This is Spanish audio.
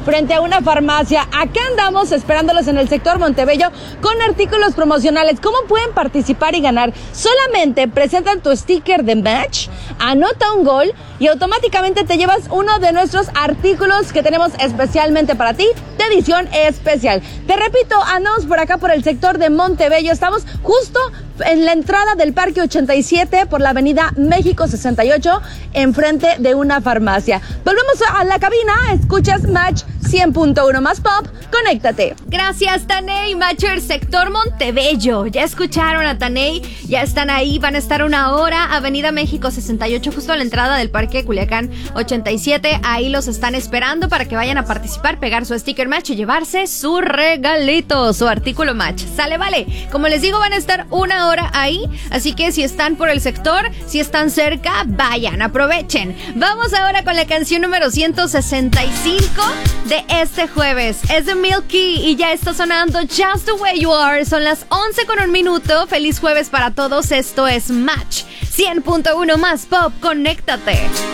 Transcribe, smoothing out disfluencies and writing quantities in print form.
frente a una farmacia. Acá andamos esperándolos en el sector Montebello con artículos promocionales. ¿Cómo pueden participar y ganar? Solamente presentan tu sticker de Match, anota un gol y automáticamente te llevas uno de nuestros artículos que tenemos especialmente para ti de edición especial. Te repito, andamos por acá por el sector de Montebello. Estamos justo en la entrada del Parque 87 por la avenida México 68, enfrente de una farmacia. Volvemos a la cabina, escuchas Match 100.1 más pop, conéctate. Gracias, Taney. Matcher, sector Montebello. Ya escucharon a Taney, ya están ahí, van a estar una hora, avenida México 68, justo a la entrada del Parque Culiacán 87. Ahí los están esperando para que vayan a participar, pegar su sticker Match y llevarse su regalito, su artículo Match. Sale, vale. Como les digo, van a estar una hora ahí, así que si están por el sector, si están cerca, vayan, aprovechen. Vamos ahora con la canción número 165 de este jueves. Es de Milky y ya está sonando Just the Way You Are. Son las 11:01. Feliz jueves para todos. Esto es Match 100.1 más pop. Conéctate.